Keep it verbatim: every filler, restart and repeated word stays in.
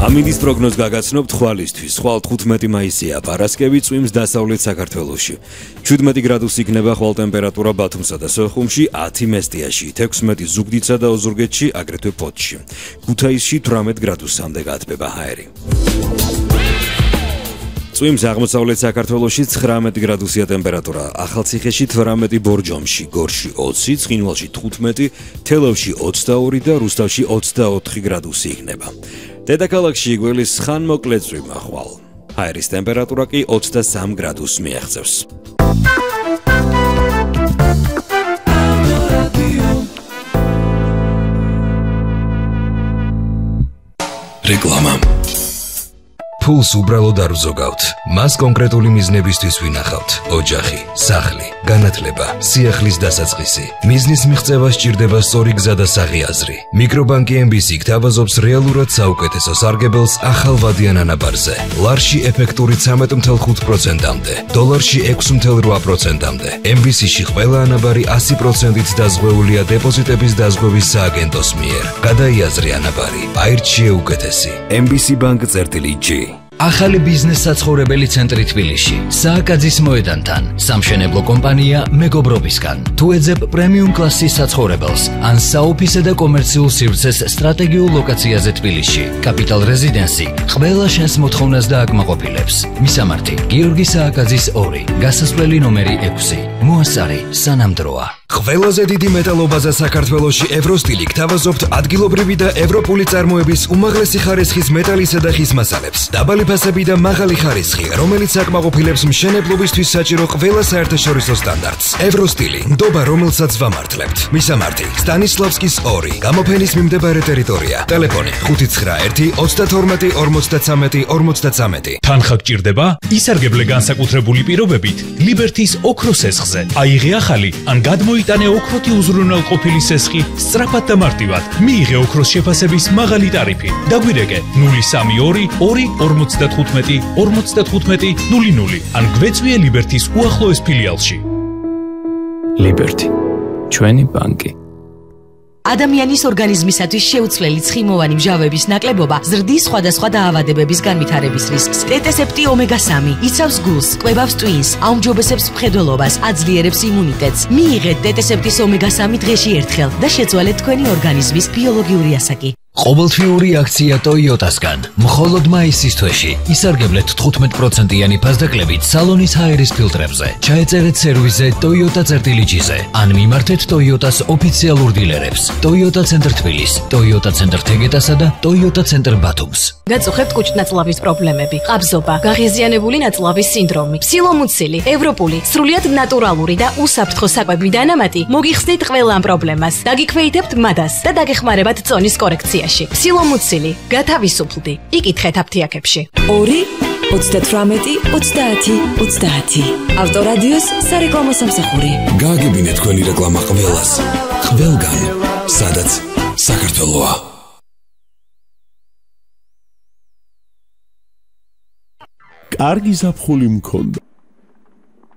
ამინდის პროგნოზ გაგაცნობთ ხვალისთვის. ხვალ თხუთმეტი მაისია, პარასკევი წვიმს დასავლეთ საქართველოში. შვიდმეტი გრადუსი იქნება ხვალ ტემპერატურა ბათუმსა და სოხუმში, ათი მესტიაში, თექვსმეტი ზუგდიდსა და ოზურგეთში, აგრეთვე ფოთში. ქუთაისში თვრამეტ გრადუსამდე გათბება ჰაერი. წვიმს აღმოსავლეთ საქართველოში ცხრამეტი გრადუსია ტემპერატურა, ახალციხეში თვრამეტი, ბორჯომში, გორში ოცი, ცხინვალში თხუთმეტი, თელავში ოცდაორი და რუსთავში ოცდაოთხი გრადუსი იქნება. დედაქალაქში გველის ხანმოკლე წვიმა ხვალ. ჰაერის ტემპერატურა კი ოცდასამ გრადუსს მიაღწევს. რეკლამა. ფულს უბრალოდ არ ვზოგავთ. მას კონკრეტული მიზნებისთვის ვინახავთ. ოჯახი, სახლი, განათლება, სიახლის დასაწყისი. მიზნის მიღწევა სჭირდება სწორი გზა და საღიაზრი. მიკრობანკი ემ ბი სი გთავაზობს რეალურად საუკეთესო სარგებელს ახალ ვადიან ანაბარზე. ლარში ეფექტური ცამეტი ფاصლე ხუთ პროცენტამდე, დოლარში ექვსი ფაصლე რვა პროცენტამდე. ემ ბი სი-ში ყველა ანაბარი ასი პროცენტით დაზღვეულია დეპოზიტების დაზღვევის სააგენტოს მიერ. გადაიაზრე ანაბარი, აირჩიე უკეთესი. ემ ბი სი ბანკ წერტილი ჯი. ახალი ბიზნეს საცხოვრებელი ცენტრი თბილისში, სააკაძის მოედანთან, სამშენებლო კომპანია მეგობრობისგან. თუ ეძებ პრემიუმ კლასის საცხოვრებელს, ან საოფისე და კომერციულ სივრცეს სტრატეგიულ ლოკაციაზე თბილისში, კაპიტალ რეზიდენსი ყველა შენს მოთხოვნას დააკმაყოფილებს. მისამართი: გიორგი სააკაძის ორი, გასასვლელი ნომერი ექვსი. მოასწარი სანამ დროა. ყველაზე დიდი მეტალობაზა საქართველოში ევროსტილი გთავაზობთ ადგილობრივი და ევროპული წარმოების უმაღლესი ხარისხის მეტალისა და ხის მასალებს. დაბალი ფასები და მაღალი ხარისხი, რომელიც აკმაყოფილებს მშენებლობისთვის საჭირო ყველა საერთაშორისო სტანდარტს. ევროსტილი, ნდობა, რომელსაც ვამართლებთ. მისამართი: სტანისლავსკის ორი, გამოფენის მიმდებარე ტერიტორია. ტელეფონი: ხუთი ცხრა ერთი ოცდათორმეტი ორმოცდაცამეტი ორმოცდაცამეტი. თანხა გჭირდება? ისარგებლე განსაკუთრებული პირობებით ლიბერთის ოქროს სესხზე. აიღე ახალი ან გადმოიტანე ოქროთი უზრუნველყოფილი სესხი სწრაფად და მარტივად. მიიღე ოქროს შეფასების მაღალი ტარიფი. დაგვირეკე ნული სამი ორი ორი ორმოცდათხუთმეტი ორმოცდათხუთმეტი ნული ნული ან გვეწვიე ლიბერთის უახლოეს ფილიალში. ლიბერთი, ჩვენი ბანკი. ადამიანის ორგანიზმისათვის შეუცვლელი ცხიმოვანი მჟავების ნაკლებობა ზრდის სხვადასხვა დაავადებების განვითარების რისკს. ტეტესეპტი ომეგა სამი იცავს გულს, კვებავს ტვინს, აუმჯობესებს მხედველობას, აძლიერებს იმუნიტეტს. მიიღეთ ტეტესეპტის ომეგა სამი დღეში ერთხელ და შეცვალეთ თქვენი ორგანიზმის ბიოლოგიური ასაკი. ყოველთვიური აქცია ტოიოტასგან. მხოლოდ მაისის თვეში ისარგებლეთ თხუთმეტ პროცენტიანი ფასდაკლებით სალონის ჰაერის ფილტრებზე. ჩაეწერეთ სერვისზე ტოიოტა წერტილი ჯიზე ან მიმართეთ ტოიოტას ოფიციალურ დილერებს. ტოიოტა ცენტრ თბილის, ტოიოტა ცენტრ თეგეტასა და ტოიოტა ცენტრ ბათუმს. გაწუხებთ კუჭნაწლავის პრობლემები, ყაბზობა, გაღიზიანებული ნაწლავის სინდრომი, სილომუცილი, ევროპული, სრულიად ნატურალური და უსაფრთხო საკვები დანამატი მოგიხსნით ყველა ამ პრობლემას. დაგიქვეითებთ მადას და დაგეხმარებათ წონის კორექციაში. სილომუცილი, გათავისუფლდი. იკითხეთ აფთიაქებში. ორი ოცდათვრამეტი ოცდაათი ოცდაათი. ავტორადიოს სარეკლამო სამსახური. გააგებინეთ თქვენი რეკლამა ყველას. ყველგან, სადაც საქართველოა. კარგი ზაფხული მქონდა.